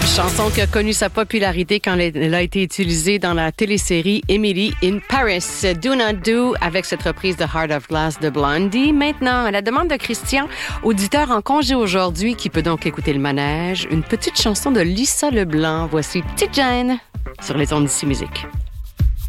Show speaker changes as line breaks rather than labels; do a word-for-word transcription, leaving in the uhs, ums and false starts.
Chanson qui a connu sa popularité quand elle a été utilisée dans la télésérie Emily in Paris. Do Not Do avec cette reprise de Heart of Glass de Blondie. Maintenant, à la demande de Christian, auditeur en congé aujourd'hui qui peut donc écouter le manège, une petite chanson de Lisa Leblanc. Voici Petite Jane sur les ondes d'ici musique.